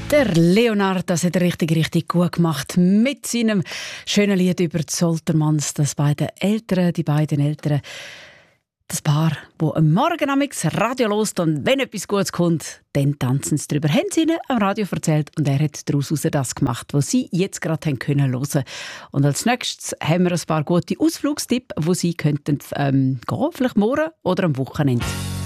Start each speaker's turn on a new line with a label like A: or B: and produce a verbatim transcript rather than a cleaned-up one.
A: Der Leonard, das hat er richtig, richtig gut gemacht mit seinem schönen Lied über die Soltermanns. Das beide Eltern, die beiden Eltern, das Paar, das am Morgen amix Radio hört und wenn etwas Gutes kommt, dann tanzen sie drüber. Haben sie ihnen am Radio erzählt und er hat daraus das gemacht, was sie jetzt gerade hören können. Und als nächstes haben wir ein paar gute Ausflugstipps, wo sie könnten ähm, gehen, vielleicht morgen oder am Wochenende.